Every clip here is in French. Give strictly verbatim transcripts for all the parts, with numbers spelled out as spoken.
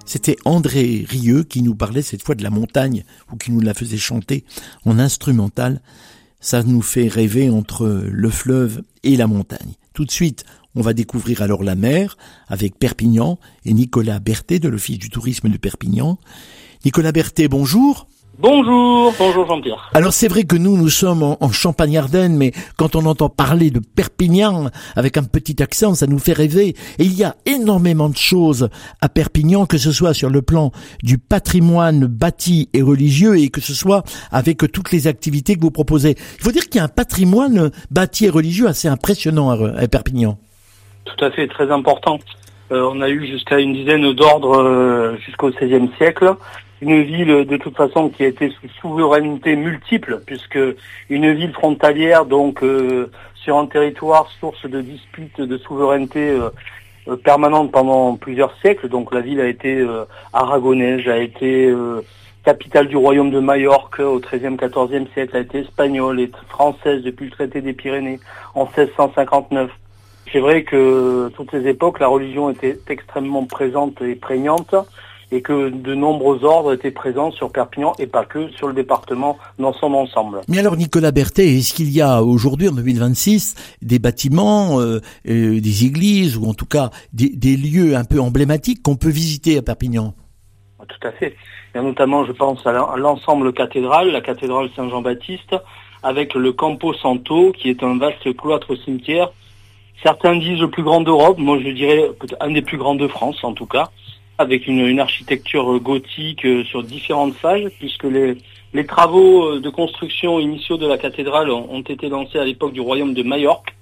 C'était André Rieu qui nous parlait cette fois de la montagne, ou qui nous la faisait chanter en instrumental. Ça nous fait rêver entre le fleuve et la montagne. Tout de suite, on va découvrir alors la mer avec Perpignan et Nicolas Berthet de l'Office du tourisme de Perpignan. Nicolas Berthet, bonjour. Bonjour, bonjour Jean-Pierre. Alors c'est vrai que nous, nous sommes en, en Champagne-Ardenne, mais quand on entend parler de Perpignan avec un petit accent, ça nous fait rêver. Et il y a énormément de choses à Perpignan, que ce soit sur le plan du patrimoine bâti et religieux, et que ce soit avec toutes les activités que vous proposez. Il faut dire qu'il y a un patrimoine bâti et religieux assez impressionnant à, à Perpignan. Tout à fait, très important. Euh, on a eu jusqu'à une dizaine d'ordres euh, jusqu'au seizième siècle. Une ville de toute façon qui a été sous souveraineté multiple, puisque une ville frontalière, donc euh, sur un territoire source de disputes de souveraineté euh, euh, permanente pendant plusieurs siècles. Donc la ville a été euh, aragonaise, a été euh, capitale du royaume de Majorque au treizième quatorzième siècle, a été espagnole et française depuis le traité des Pyrénées en seize cent cinquante-neuf. C'est vrai que toutes les époques, la religion était extrêmement présente et prégnante, et que de nombreux ordres étaient présents sur Perpignan et pas que sur le département dans son ensemble. Mais alors Nicolas Berthet, est-ce qu'il y a aujourd'hui en deux mille vingt-six des bâtiments, euh, euh, des églises ou en tout cas des, des lieux un peu emblématiques qu'on peut visiter à Perpignan? Tout à fait. Et notamment je pense à l'ensemble cathédrale, la cathédrale Saint-Jean-Baptiste, avec le Campo Santo qui est un vaste cloître cimetière. Certains disent le plus grand d'Europe, moi je dirais un des plus grands de France en tout cas, avec une, une architecture gothique sur différentes phases, puisque les, les travaux de construction initiaux de la cathédrale ont, ont été lancés à l'époque du royaume de Majorque,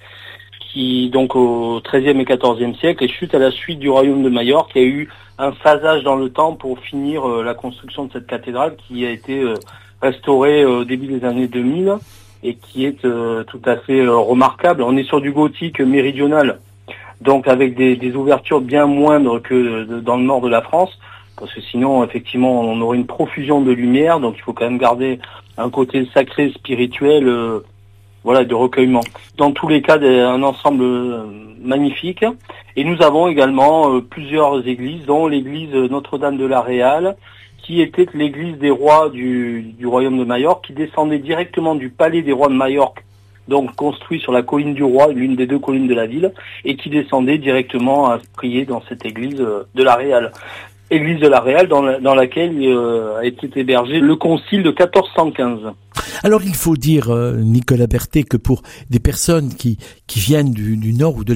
qui donc au treizième et quatorzième siècle, et chute à la suite du royaume de Majorque, il y a eu un phasage dans le temps pour finir la construction de cette cathédrale qui a été restaurée au début des années deux mille et qui est tout à fait remarquable. On est sur du gothique méridional, donc avec des, des ouvertures bien moindres que de, dans le nord de la France, parce que sinon, effectivement, on aurait une profusion de lumière, donc il faut quand même garder un côté sacré, spirituel, euh, voilà, de recueillement. Dans tous les cas, un ensemble magnifique. Et nous avons également euh, plusieurs églises, dont l'église Notre-Dame de la Réale, qui était l'église des rois du, du royaume de Majorque, qui descendait directement du palais des rois de Majorque, donc construit sur la colline du Roi, l'une des deux collines de la ville, et qui descendait directement à prier dans cette église de la Réale. Église de la Réale dans, la, dans laquelle euh, a été hébergé le concile de quatorze cent quinze. Alors il faut dire, euh, Nicolas Berthet, que pour des personnes qui, qui viennent du, du nord ou de